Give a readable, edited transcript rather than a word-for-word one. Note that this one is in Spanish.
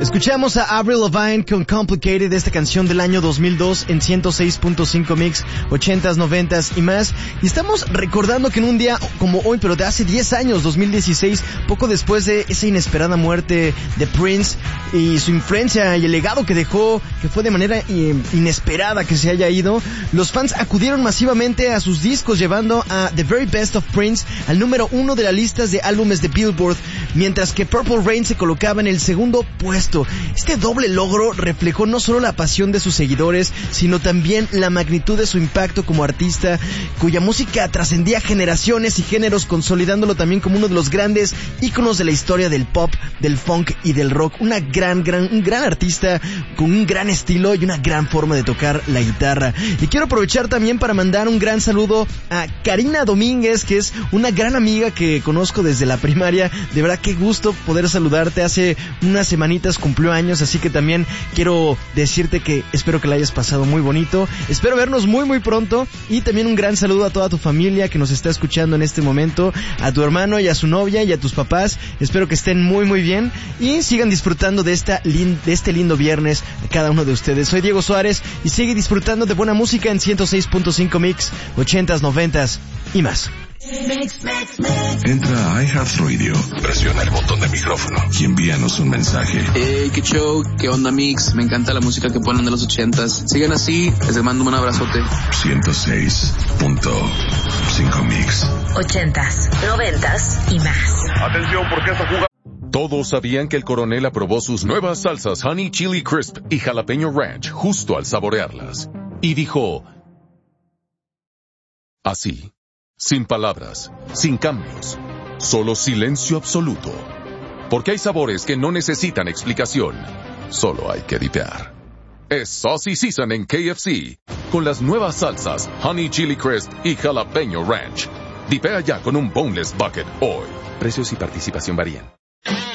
Escuchamos a Avril Lavigne con Complicated, esta canción del año 2002 en 106.5 Mix, 80s, 90s y más. Y estamos recordando que en un día como hoy, pero de hace 10 años, 2016, poco después de esa inesperada muerte de Prince y su influencia y el legado que dejó, que fue de manera inesperada que se haya ido, los fans acudieron masivamente a sus discos, llevando a The Very Best of Prince al número 1 de las listas de álbumes de Billboard, mientras que Purple Rain se colocaba en el segundo puesto. Este doble logro reflejó no solo la pasión de sus seguidores, sino también la magnitud de su impacto como artista, cuya música trascendía generaciones y géneros, consolidándolo también como uno de los grandes íconos de la historia del pop, del funk y del rock. Un gran artista con un gran estilo y una gran forma de tocar la guitarra. Y quiero aprovechar también para mandar un gran saludo a Karina Domínguez, que es una gran amiga que conozco desde la primaria. De verdad, qué gusto poder saludarte. Hace unas semanitas cumplió años, así que también quiero decirte que espero que la hayas pasado muy bonito. Espero vernos muy pronto. Y también un gran saludo a toda tu familia que nos está escuchando en este momento, a tu hermano y a su novia y a tus papás. Espero que estén muy bien y sigan disfrutando de este lindo viernes a cada uno de ustedes. Soy Diego Suárez y sigue disfrutando de buena música en 106.5 Mix, 80s, 90s y más. Entra a iHeartRadio, presiona el botón de micrófono y envíanos un mensaje. Hey, qué show, qué onda Mix, me encanta la música que ponen de los 80s. Sigan así, les mando un abrazote. 106.5 Mix. 80s, 90s y más. Atención porque esta jugada... Todos sabían que el coronel aprobó sus nuevas salsas Honey Chili Crisp y Jalapeño Ranch justo al saborearlas. Y dijo... así. Sin palabras, sin cambios, solo silencio absoluto. Porque hay sabores que no necesitan explicación, solo hay que dipear. Es Saucy Season en KFC, con las nuevas salsas Honey Chili Crisp y Jalapeño Ranch. Dipea ya con un Boneless Bucket hoy. Precios y participación varían.